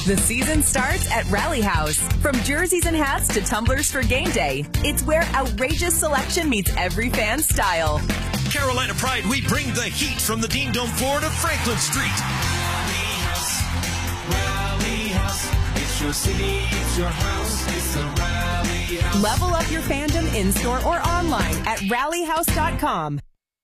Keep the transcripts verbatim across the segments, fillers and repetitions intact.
The season starts at Rally House. From jerseys and hats to tumblers for game day, it's where outrageous selection meets every fan's style. Carolina Pride, we bring the heat from the Dean Dome floor to Franklin Street. Rally House, Rally House, it's your city, it's your house, it's the Rally House. Level up your fandom in-store or online at rally house dot com.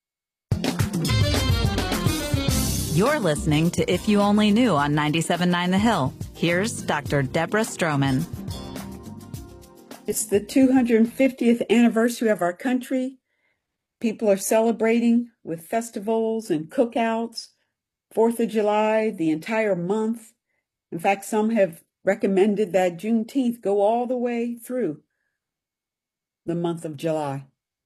You're listening to If You Only Knew on ninety-seven point nine The Hill. Here's Doctor Deborah Stroman. It's the two hundred fiftieth anniversary of our country. People are celebrating with festivals and cookouts, fourth of July, the entire month. In fact, some have recommended that Juneteenth go all the way through the month of July.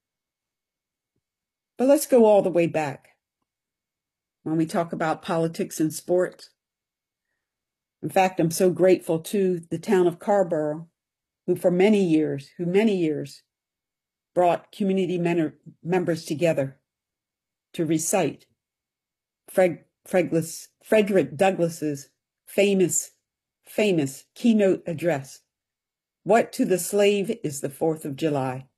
But let's go all the way back when we talk about politics and sports. In fact, I'm so grateful to the town of Carrboro, who for many years, who many years brought community men- members together to recite Fred- Fredless- Frederick Douglass's famous, famous keynote address, "What to the Slave is the fourth of July."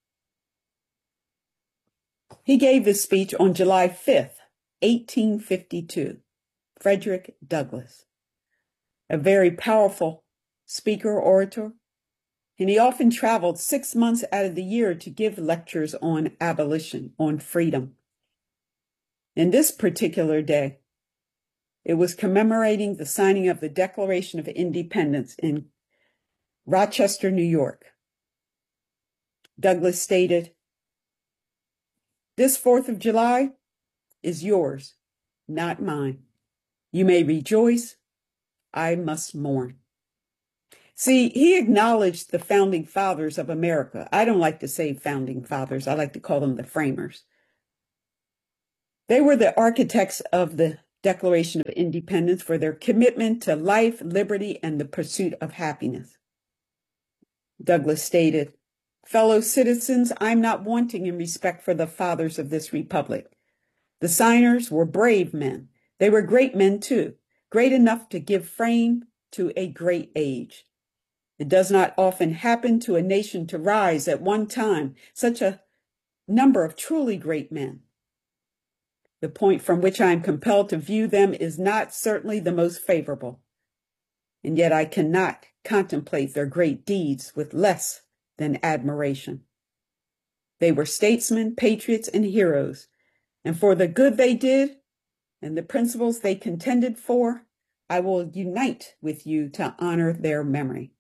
He gave this speech on July fifth, eighteen fifty-two, Frederick Douglass, a very powerful speaker, orator, and he often traveled six months out of the year to give lectures on abolition, on freedom. In this particular day, it was commemorating the signing of the Declaration of Independence in Rochester, New York. Douglass stated, "This fourth of July is yours, not mine. You may rejoice, I must mourn." See, he acknowledged the founding fathers of America. I don't like to say founding fathers. I like to call them the framers. They were the architects of the Declaration of Independence for their commitment to life, liberty, and the pursuit of happiness. Douglass stated, "Fellow citizens, I'm not wanting in respect for the fathers of this republic. The signers were brave men. They were great men too, great enough to give frame to a great age. It does not often happen to a nation to rise at one time such a number of truly great men. The point from which I am compelled to view them is not certainly the most favorable, and yet I cannot contemplate their great deeds with less than admiration. They were statesmen, patriots, and heroes, and for the good they did and the principles they contended for, I will unite with you to honor their memory."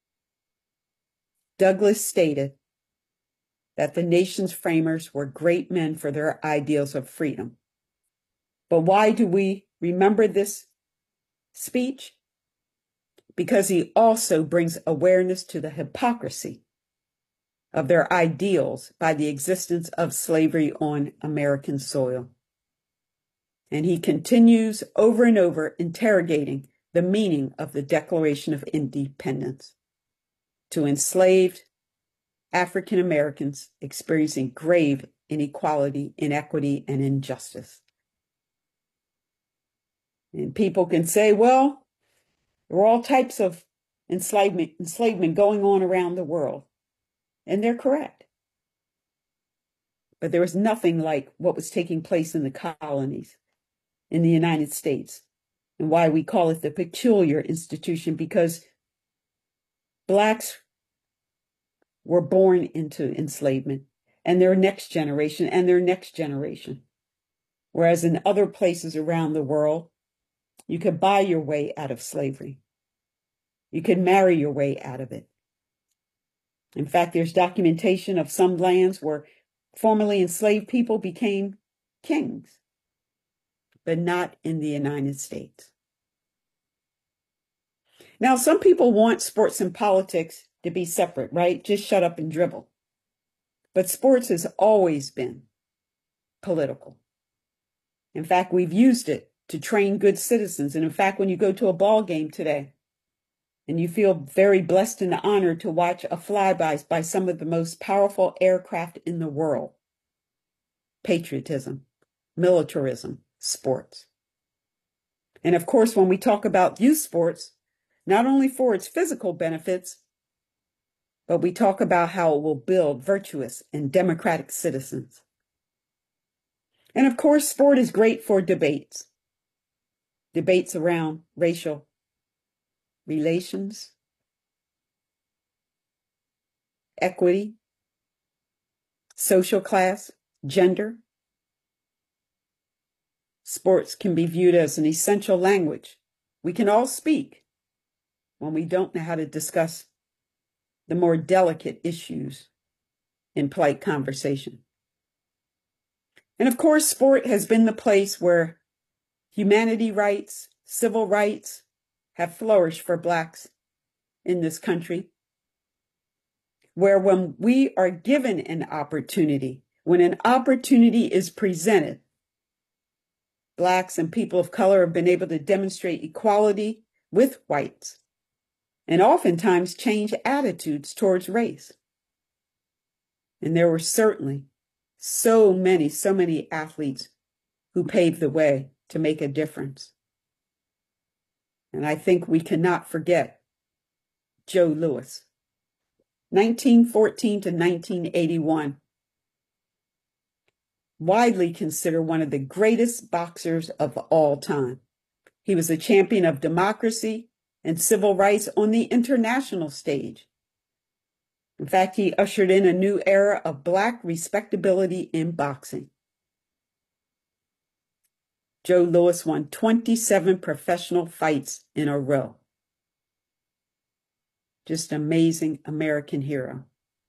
Douglass stated that the nation's framers were great men for their ideals of freedom. But why do we remember this speech? Because he also brings awareness to the hypocrisy of their ideals by the existence of slavery on American soil. And he continues over and over interrogating the meaning of the Declaration of Independence to enslaved African Americans experiencing grave inequality, inequity, and injustice. And people can say, well, there are all types of enslavement, enslavement going on around the world. And they're correct. But there was nothing like what was taking place in the colonies in the United States, and why we call it the peculiar institution, because Blacks were born into enslavement, and their next generation and their next generation. Whereas in other places around the world, you could buy your way out of slavery. You could marry your way out of it. In fact, there's documentation of some lands where formerly enslaved people became kings, but not in the United States. Now, some people want sports and politics to be separate, right? Just shut up and dribble. But sports has always been political. In fact, we've used it to train good citizens. And in fact, when you go to a ball game today, and you feel very blessed and honored to watch a flyby by some of the most powerful aircraft in the world, patriotism, militarism, sports. And of course, when we talk about youth sports, not only for its physical benefits, but we talk about how it will build virtuous and democratic citizens. And of course, sport is great for debates. Debates around racial relations, equity, social class, gender. Sports can be viewed as an essential language we can all speak when we don't know how to discuss the more delicate issues in polite conversation. And of course, sport has been the place where humanity rights, civil rights have flourished for Blacks in this country, where when we are given an opportunity, when an opportunity is presented, Blacks and people of color have been able to demonstrate equality with whites and oftentimes change attitudes towards race. And there were certainly so many, so many athletes who paved the way to make a difference. And I think we cannot forget Joe Louis. nineteen fourteen to nineteen eighty-one. Widely considered one of the greatest boxers of all time. He was a champion of democracy and civil rights on the international stage. In fact, he ushered in a new era of Black respectability in boxing. Joe Louis won twenty-seven professional fights in a row. Just an amazing American hero.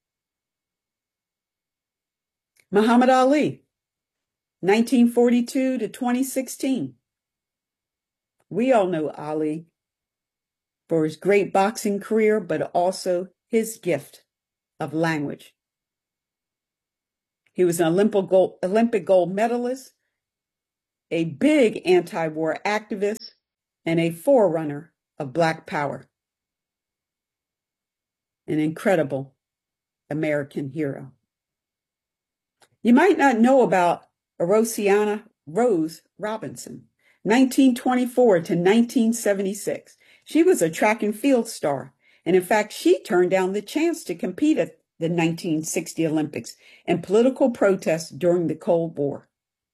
Muhammad Ali, nineteen forty-two to twenty sixteen. We all know Ali for his great boxing career, but also his gift of language. He was an Olympic gold, Olympic gold medalist, a big anti-war activist, and a forerunner of Black power. An incredible American hero. You might not know about Orosiana Rose Robinson, nineteen twenty-four to nineteen seventy-six. She was a track and field star, and in fact, she turned down the chance to compete at the nineteen sixty Olympics in political protests during the Cold War.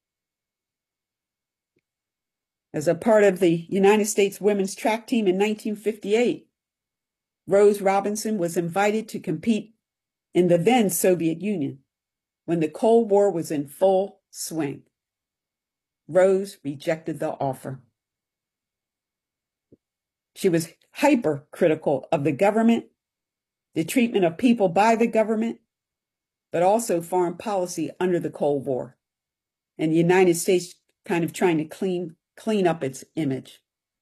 As a part of the United States women's track team in nineteen fifty-eight, Rose Robinson was invited to compete in the then Soviet Union when the Cold War was in full swing. Rose rejected the offer. She was hypercritical of the government, the treatment of people by the government, but also foreign policy under the Cold War, and the United States kind of trying to clean, clean up its image.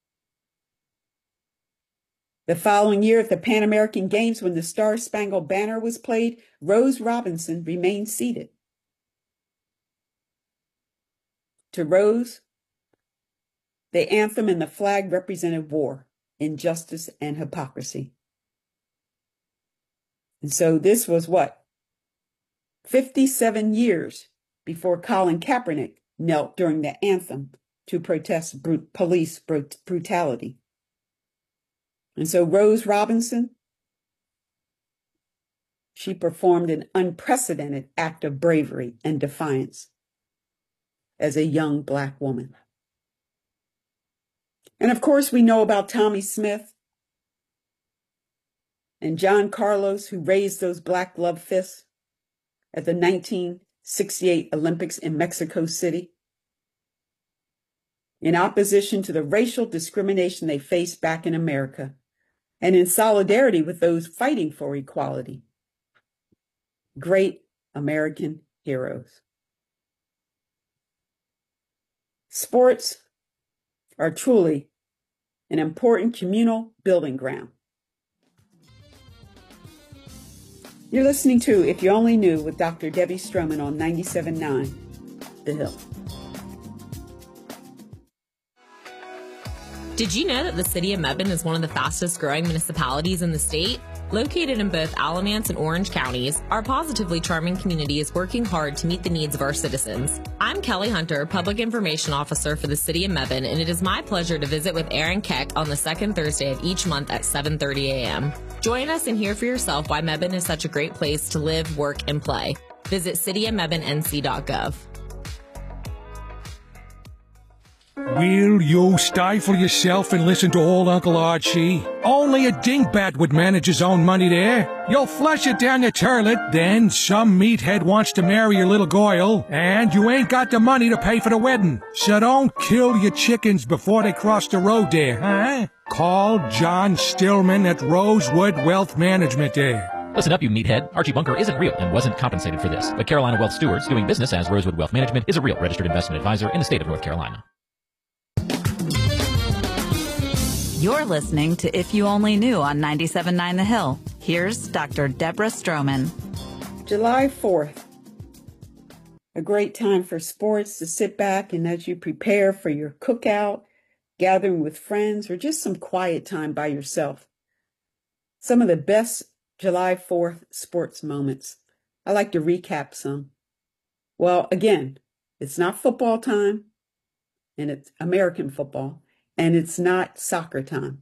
The following year at the Pan American Games, when the Star-Spangled Banner was played, Rose Robinson remained seated. To Rose, the anthem and the flag represented war, injustice, and hypocrisy. And so this was what? fifty-seven years before Colin Kaepernick knelt during the anthem to protest brut- police brut- brutality. And so Rose Robinson, she performed an unprecedented act of bravery and defiance as a young Black woman. And of course, we know about Tommie Smith and John Carlos, who raised those black glove fists at the nineteen sixty-eight Olympics in Mexico City in opposition to the racial discrimination they faced back in America, and in solidarity with those fighting for equality. Great American heroes. Sports are truly an important communal building ground. You're listening to If You Only Knew with Doctor Debbie Stroman on ninety-seven point nine The Hill. Did you know that the city of Mebane is one of the fastest growing municipalities in the state? Located in both Alamance and Orange counties, our positively charming community is working hard to meet the needs of our citizens. I'm Kelly Hunter, Public Information Officer for the City of Mebane, and it is my pleasure to visit with Aaron Keck on the second Thursday of each month at seven thirty a.m. Join us and hear for yourself why Mebane is such a great place to live, work, and play. Visit city of mebane n c dot gov. Will you stifle yourself and listen to old Uncle Archie? Only a dingbat would manage his own money there. You'll flush it down your toilet, then some meathead wants to marry your little Goyle, and you ain't got the money to pay for the wedding. So don't kill your chickens before they cross the road there, huh? Call John Stillman at Rosewood Wealth Management there. Listen up, you meathead. Archie Bunker isn't real and wasn't compensated for this. But Carolina Wealth Stewards, doing business as Rosewood Wealth Management, is a real registered investment advisor in the state of North Carolina. You're listening to If You Only Knew on ninety-seven point nine The Hill. Here's Doctor Deborah Stroman. July fourth. A great time for sports to sit back and as you prepare for your cookout, gathering with friends, or just some quiet time by yourself. Some of the best July fourth sports moments. I like to recap some. Well, again, it's not football time, and it's American football. And it's not soccer time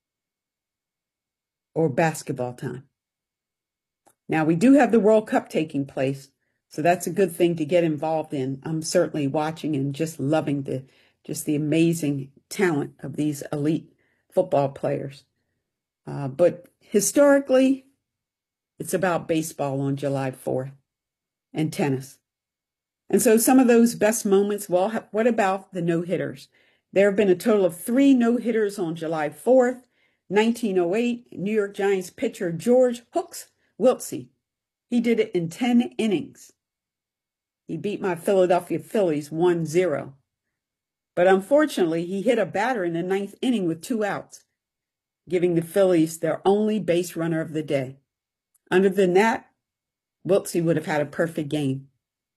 or basketball time. Now, we do have the World Cup taking place, so that's a good thing to get involved in. I'm certainly watching and just loving the just the amazing talent of these elite football players. Uh, but historically, it's about baseball on July fourth and tennis. And so some of those best moments, well, what about the no-hitters? There have been a total of three no-hitters on July fourth. nineteen oh eight, New York Giants pitcher George Hooks Wiltse. He did it in ten innings. He beat my Philadelphia Phillies one zero. But unfortunately, he hit a batter in the ninth inning with two outs, giving the Phillies their only base runner of the day. Other than that, Wiltse would have had a perfect game.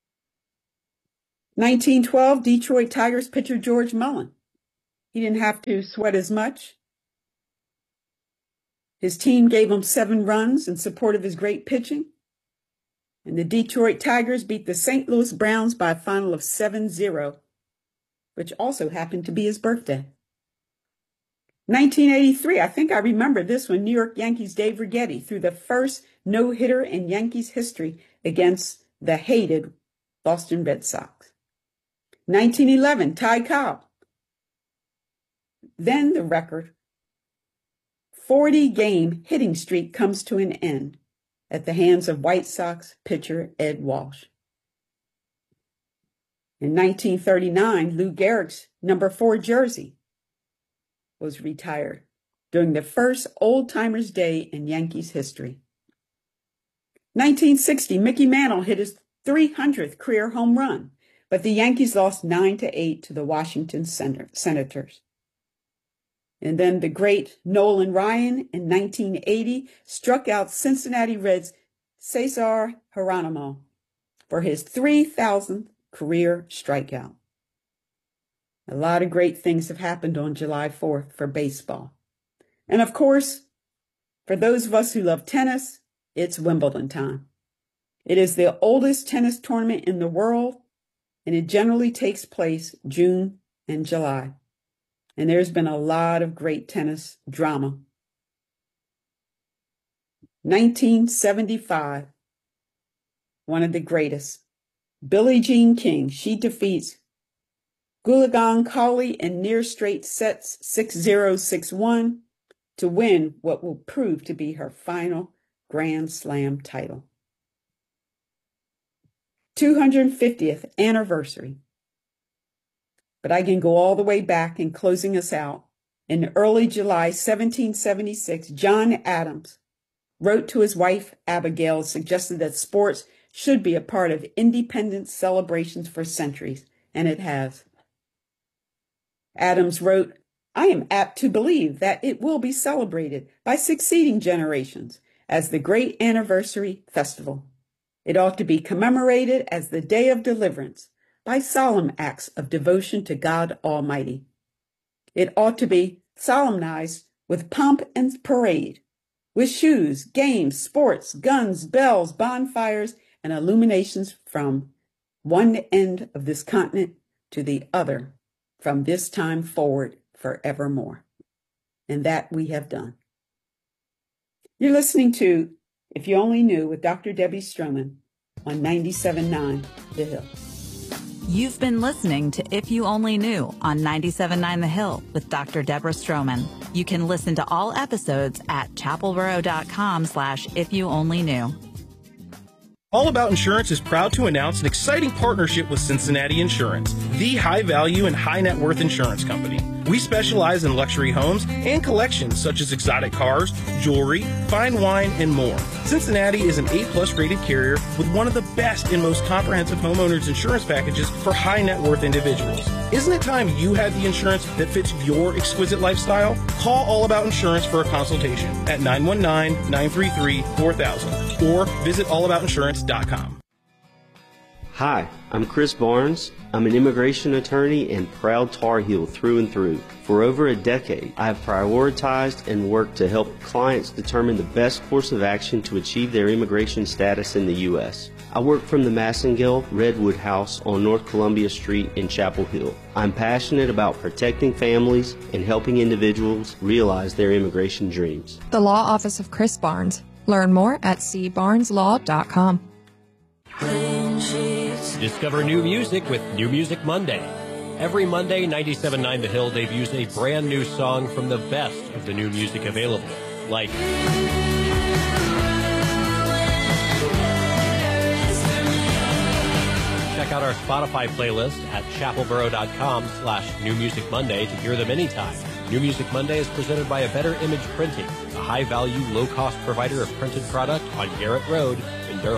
nineteen twelve, Detroit Tigers pitcher George Mullin. He didn't have to sweat as much. His team gave him seven runs in support of his great pitching. And the Detroit Tigers beat the Saint Louis Browns by a final of seven zero, which also happened to be his birthday. nineteen eighty-three, I think I remember this one, New York Yankees Dave Righetti threw the first no-hitter in Yankees history against the hated Boston Red Sox. nineteen eleven, Ty Cobb. Then the record forty-game hitting streak comes to an end at the hands of White Sox pitcher Ed Walsh. In nineteen thirty-nine, Lou Gehrig's number four jersey was retired during the first Old Timers Day in Yankees history. nineteen sixty, Mickey Mantle hit his three hundredth career home run, but the Yankees lost nine to eight to the Washington Senators. And then the great Nolan Ryan in nineteen eighty struck out Cincinnati Reds Cesar Geronimo for his three thousandth career strikeout. A lot of great things have happened on July fourth for baseball. And of course, for those of us who love tennis, it's Wimbledon time. It is the oldest tennis tournament in the world, and it generally takes place June and July. And there's been a lot of great tennis drama. nineteen seventy-five, one of the greatest. Billie Jean King, she defeats Gulagan Cawley in near straight sets six zero, six one to win what will prove to be her final Grand Slam title. two hundred fiftieth anniversary. But I can go all the way back in closing us out. In early July seventeen seventy-six, John Adams wrote to his wife, Abigail, suggested that sports should be a part of independence celebrations for centuries, and it has. Adams wrote, I am apt to believe that it will be celebrated by succeeding generations as the great anniversary festival. It ought to be commemorated as the day of deliverance, by solemn acts of devotion to God Almighty. It ought to be solemnized with pomp and parade, with shoes, games, sports, guns, bells, bonfires, and illuminations from one end of this continent to the other, from this time forward forevermore. And that we have done. You're listening to If You Only Knew with Doctor Debbie Stroman on ninety-seven point nine The Hill. You've been listening to If You Only Knew on ninety-seven point nine The Hill with Doctor Deborah Stroman. You can listen to all episodes at chapelboro.com slash if you only knew. All About Insurance is proud to announce an exciting partnership with Cincinnati Insurance, the high-value and high-net-worth insurance company. We specialize in luxury homes and collections such as exotic cars, jewelry, fine wine, and more. Cincinnati is an A-plus rated carrier with one of the best and most comprehensive homeowners insurance packages for high-net-worth individuals. Isn't it time you had the insurance that fits your exquisite lifestyle? Call All About Insurance for a consultation at nine one nine, nine three three, four thousand or visit all about insurance dot com. Hi, I'm Chris Barnes. I'm an immigration attorney and proud Tar Heel through and through. For over a decade, I have prioritized and worked to help clients determine the best course of action to achieve their immigration status in the U S I work from the Massengill Redwood House on North Columbia Street in Chapel Hill. I'm passionate about protecting families and helping individuals realize their immigration dreams. The Law Office of Chris Barnes. Learn more at c barnes law dot com. Discover new music with New Music Monday. Every Monday, ninety-seven point nine The Hill debuts a brand new song from the best of the new music available, like check out our Spotify playlist at chapelboro.com slash New Music Monday to hear them anytime. New Music Monday is presented by A Better Image Printing, a high-value, low-cost provider of printed product on Garrett Road